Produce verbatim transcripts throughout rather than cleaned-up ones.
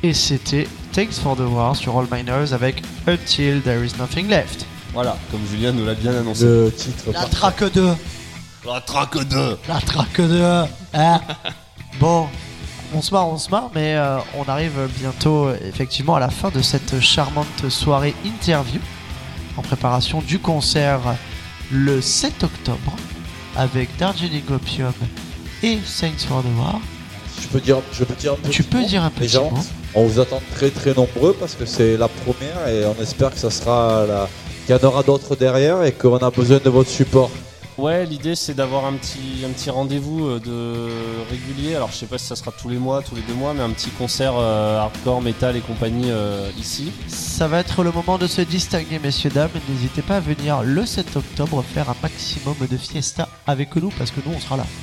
Et c'était Thanks for the War sur All Miners avec Until There Is Nothing Left. Voilà, comme Julien nous l'a bien annoncé. Le titre. La track deux. La track deux. La track deux. Hein. Bon, on se marre, on se marre, mais euh, on arrive bientôt euh, effectivement à la fin de cette charmante soirée interview en préparation du concert le sept octobre avec Darjeeling Opium et Thanks for the War. Je peux dire, je peux dire un petit Tu peux mot, dire un les petit gens, mot. on vous attend très très nombreux parce que c'est la première et on espère que ça sera la... qu'il y en aura d'autres derrière et qu'on a besoin de votre support. Ouais, l'idée c'est d'avoir un petit, un petit rendez-vous de régulier. Alors je sais pas si ça sera tous les mois, tous les deux mois, mais un petit concert euh, hardcore, metal et compagnie euh, ici. Ça va être le moment de se distinguer, messieurs, dames. N'hésitez pas à venir le sept octobre faire un maximum de fiesta avec nous parce que nous on sera là.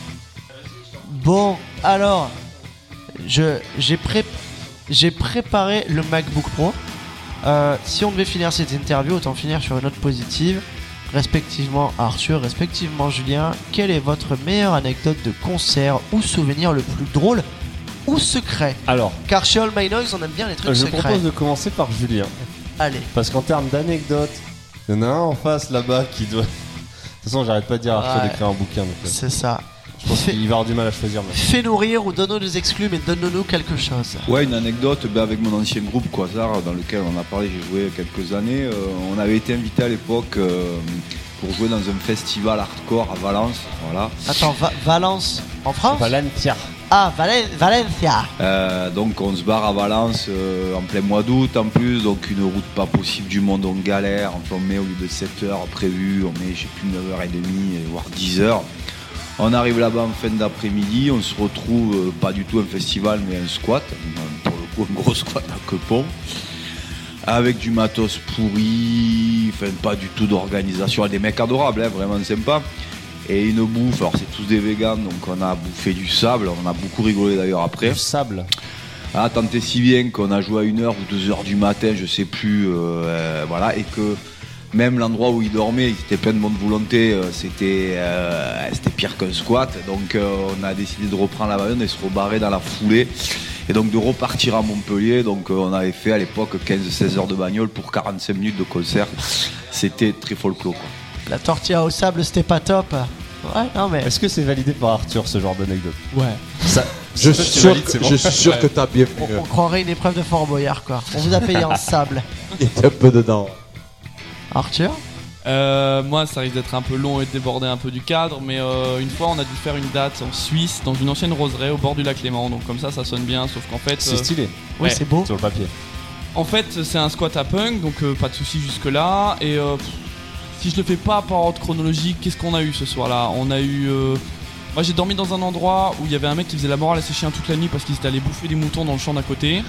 Bon, alors, je, j'ai, pré- j'ai préparé le MacBook Pro. Euh, si on devait finir cette interview, autant finir sur une note positive. Respectivement Arthur, respectivement Julien, quelle est votre meilleure anecdote de concert ou souvenir le plus drôle ou secret? Alors, Car chez All My Noise, on aime bien les trucs je secrets. propose de commencer par Julien. Allez. Parce qu'en termes d'anecdotes, il y en a un en face là-bas qui doit... De toute façon, j'arrête pas de dire à Arthur Ouais. d'écrire un bouquin. Donc, euh, C'est ça. je pense Fais- qu'il va avoir du mal à choisir. Mais... Fais-nous rire ou donne-nous des exclus, mais donne-nous quelque chose. Ouais, une anecdote ben, avec mon ancien groupe Quasar, dans lequel on a parlé, j'ai joué quelques années. Euh, on avait été invité à l'époque euh, pour jouer dans un festival hardcore à Valence. Voilà. Attends, Va- Valence en France? Valencia. Ah, Valen- Valencia. Euh, donc on se barre à Valence euh, en plein mois d'août en plus, donc une route pas possible du monde, on galère. Enfin, on met au lieu de sept heures prévues, on met je sais plus neuf heures trente, voire dix heures. On arrive là-bas en fin d'après-midi, on se retrouve, euh, pas du tout un festival mais un squat, pour le coup un gros squat à Quepont, avec du matos pourri, enfin pas du tout d'organisation, des mecs adorables, hein, vraiment sympa. Et une bouffe, alors c'est tous des végans, donc on a bouffé du sable, on a beaucoup rigolé d'ailleurs après. Du sable. Ah, tant et si bien qu'on a joué à une heure ou deux heures du matin, je sais plus, euh, euh, voilà, et que même l'endroit où il dormait, il était plein de bonne volonté, euh, c'était, euh, c'était pire qu'un squat, donc euh, on a décidé de reprendre la bagnole et se rebarrer dans la foulée, et donc de repartir à Montpellier, donc euh, on avait fait à l'époque quinze à seize heures de bagnole pour quarante-cinq minutes de concert, c'était très folklore quoi. La tortilla au sable, c'était pas top. Ouais, non mais. Est-ce que c'est validé par Arthur ce genre d'anecdote? Ouais. Ça, Je ça, suis tu sûr, valides, c'est que, bon. je suis sûr que t'as bien On, mieux. on croirait une épreuve de Fort Boyard, quoi. On vous a payé en sable. Il était un peu dedans. Arthur? Euh, moi, ça risque d'être un peu long et de déborder un peu du cadre, mais euh, une fois, on a dû faire une date en Suisse, dans une ancienne roseraie au bord du lac Léman. Donc comme ça, ça sonne bien. Sauf qu'en fait, C'est euh, stylé, Oui, Ouais. c'est beau. sur le papier. en fait, c'est un squat à punk, donc euh, pas de soucis jusque là. Et euh, pff, si je le fais pas par ordre chronologique, qu'est-ce qu'on a eu ce soir-là? On a eu. Euh, moi, j'ai dormi dans un endroit où il y avait un mec qui faisait la morale à ses chiens toute la nuit parce qu'ils étaient allés bouffer des moutons dans le champ d'à côté.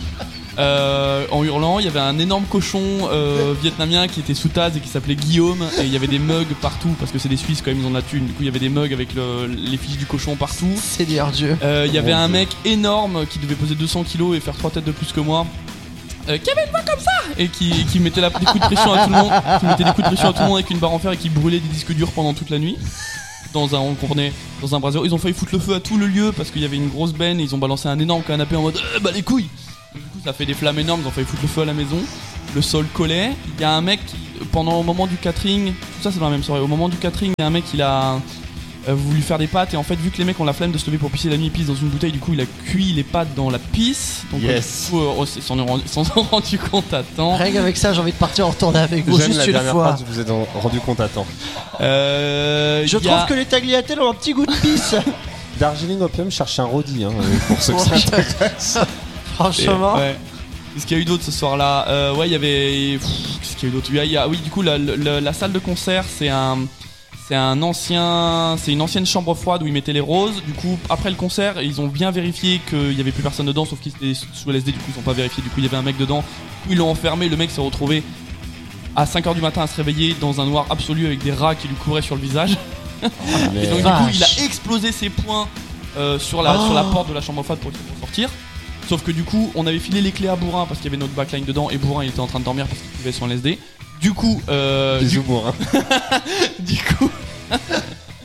Euh, en hurlant, il y avait un énorme cochon euh, vietnamien qui était sous tasse et qui s'appelait Guillaume, et il y avait des mugs partout parce que c'est des Suisses quand même, ils ont de la thune. Du coup, il y avait des mugs avec le, les fiches du cochon partout. Seigneur Dieu. Euh, Il y avait Mon un Dieu. mec énorme qui devait peser deux cents kilos et faire trois têtes de plus que moi. Euh, qui avait une voix comme ça et qui, qui mettait la, des coups de pression à tout le monde, qui mettait des coups de pression à tout le monde avec une barre en fer et qui brûlait des disques durs pendant toute la nuit. Dans un, on comprenait, dans un brasier. Ils ont failli foutre le feu à tout le lieu parce qu'il y avait une grosse benne et ils ont balancé un énorme canapé en mode euh, bah les couilles. Du coup, ça fait des flammes énormes, ils ont failli foutre le feu à la maison. Le sol collait. Il y a un mec qui, pendant au moment du catering, tout ça c'est dans la même soirée. Au moment du catering, il y a un mec qui a euh, voulu faire des pâtes et en fait, vu que les mecs ont la flemme de se lever pour pisser la nuit, ils pissent dans une bouteille. Du coup, il a cuit les pâtes dans la pisse. Donc, Yes. euh, du coup, euh, ils s'en ont rendu, s'en sont rendu compte à temps. Rien qu'avec ça, j'ai envie de partir en retourner avec vous J'aime juste la une dernière fois. phrase, vous vous êtes en- rendu compte à temps. Euh, Je il y trouve a- que les tagliatelles ont un petit goût de pisse. Darjeeling Opium cherche un roadie, hein, pour ceux que ça intéresse. Franchement. Ouais. Qu'est-ce qu'il y a eu d'autre ce soir-là? euh, Ouais, il y avait. Pff, Qu'est-ce qu'il y a eu d'autre? Il y a- il y a- Oui, du coup, la, la- la salle de concert, c'est un. C'est un ancien, c'est une ancienne chambre froide où ils mettaient les roses. Du coup, après le concert, ils ont bien vérifié qu'il y avait plus personne dedans, sauf qu'ils étaient sous L S D. Du coup, ils ont pas vérifié. Du coup, il y avait un mec dedans. Du coup, ils l'ont enfermé. Le mec s'est retrouvé à cinq heures du matin à se réveiller dans un noir absolu avec des rats qui lui couraient sur le visage. Mais- Et donc, du Vache. coup, il a explosé ses poings euh, sur, la, Oh. sur la porte de la chambre froide pour, pour sortir. Sauf que du coup, on avait filé les clés à Bourrin parce qu'il y avait notre backline dedans et Bourrin il était en train de dormir parce qu'il pouvait sur un L S D. Du coup, euh, Bisous, bourrin. du coup,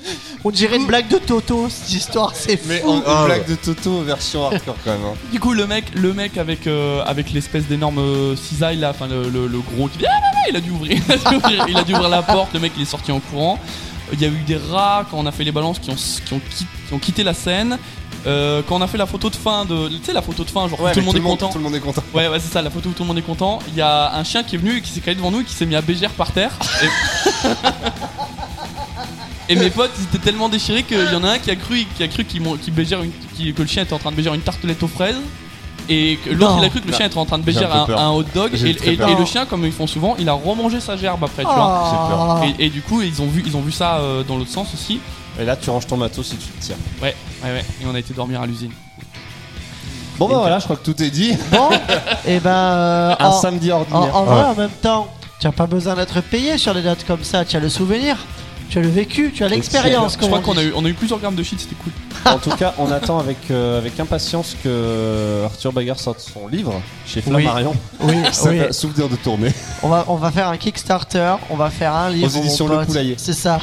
On dirait une blague de Toto, cette histoire, c'est Mais fou. en, une Ah, blague ouais. de Toto version hardcore quand même. Hein. Du coup, le mec, le mec avec, euh, avec l'espèce d'énorme euh, cisaille là, enfin le, le, le gros qui dit, ah, bah, bah, il a dû ouvrir, il a dû ouvrir, il a dû ouvrir la porte. Le mec, il est sorti en courant. Il y a eu des rats quand on a fait les balances qui ont, qui ont, qui- qui ont quitté la scène. Euh, quand on a fait la photo de fin de, tu sais la photo de fin, genre où tout le monde est content. Tout le monde est content. Ouais, ouais, c'est ça, la photo où tout le monde est content. Il y a un chien qui est venu et qui s'est calé devant nous et qui s'est mis à bégère par terre. Et, et mes potes, ils étaient tellement déchirés qu'il y en a un qui a cru, qui a cru qu'il mon- qu'il bégère une- qu'il- que le chien était en train de bégère une tartelette aux fraises. Et que l'autre, Non. il a cru que le chien était en train de J'ai bégère un un, peu peur. un hot dog. J'ai Et, très et- peur. et le chien, comme ils font souvent, il a remangé sa gerbe après, tu vois. Ah. Et, et- et du coup, ils ont vu, ils ont vu ça euh, dans l'autre sens aussi. Et là, tu ranges ton matos et tu te tires. Ouais, ouais, ouais. Et on a été dormir à l'usine. Bon, bah voilà, je crois que tout est dit. Bon, et ben. euh, Un en, samedi en, ordinaire. en vrai, en même temps, tu n'as pas besoin d'être payé sur des dates comme ça. Tu as le souvenir, tu as le vécu, tu as l'expérience. Je comme crois on qu'on a dit. eu, on a eu plusieurs grammes de shit, c'était cool. En tout cas, on attend avec, euh, avec impatience que Arthur Bagard sorte son livre chez Flammarion. Oui, Ça oui. s'appelle Souvenir de tournée. On va, on va faire un Kickstarter, on va faire un livre. Aux éditions mon Le pote. Poulailler. C'est ça.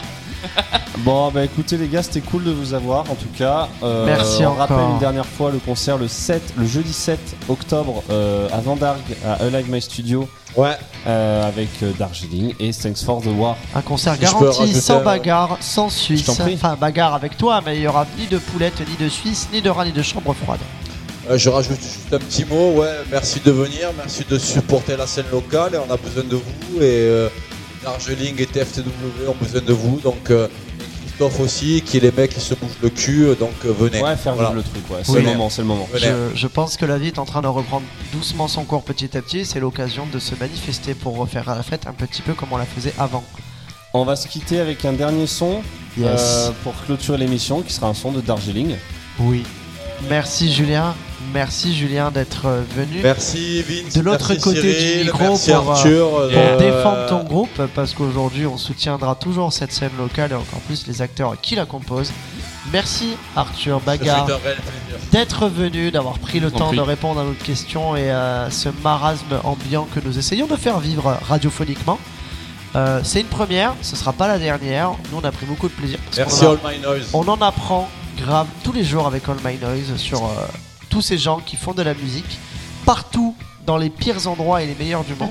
Bon, bah écoutez les gars, c'était cool de vous avoir en tout cas. Euh, Merci on encore. rappelle une dernière fois le concert le sept, le jeudi sept octobre euh, à Vendargue, à Alive My Studio, Ouais, euh, avec euh, Darjeeling et Thanks for the War. Un concert Si je peux garanti, rajouter sans un- bagarre, sans Suisse. t'en prie. Enfin, bagarre avec toi, mais il y aura ni de poulette, ni de Suisse, ni de rat, ni de chambre froide. Euh, je rajoute juste un petit mot. Ouais, merci de venir, merci de supporter la scène locale. Et on a besoin de vous. Et euh, Darjeeling et T F T W ont besoin de vous. Donc, euh, et Christophe aussi, qui est les mecs qui se bougent le cul. Donc, euh, venez. Ouais, faire Voilà. vivre le truc, ouais. C'est Oui. le moment, c'est le moment. Venez. Je, je pense que la vie est en train de reprendre doucement son cours petit à petit. C'est l'occasion de se manifester pour refaire la fête un petit peu comme on la faisait avant. On va se quitter avec un dernier son euh, pour clôturer l'émission qui sera un son de Darjeeling. Oui. Merci Julien. Merci Julien d'être euh, venu. Merci Vince. De l'autre merci côté du Cyril, micro merci pour, euh, Arthur. Pour euh, défendre ton groupe, parce qu'aujourd'hui on soutiendra toujours cette scène locale et encore plus les acteurs qui la composent. Merci Arthur ça fait Bagard un réel plaisir. d'être venu, d'avoir pris le Je vous en temps prie. de répondre à nos questions et à ce marasme ambiant que nous essayons de faire vivre radiophoniquement. Euh, c'est une première, ce sera pas la dernière. Nous on a pris beaucoup de plaisir. Parce Merci qu'on a- All My Noise. on en apprend grave tous les jours avec All My Noise sur euh, tous ces gens qui font de la musique partout dans les pires endroits et les meilleurs du monde.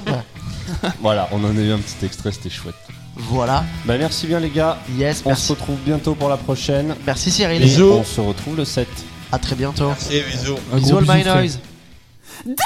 Voilà, on en a eu un petit extrait, c'était chouette. Voilà. Bah merci bien les gars. Yes, On se merci. retrouve bientôt pour la prochaine. Merci Cyril. Bisous. On se retrouve le sept. À très bientôt. Merci, bisous. Un Bisous gros All My bisou, frère. Noise.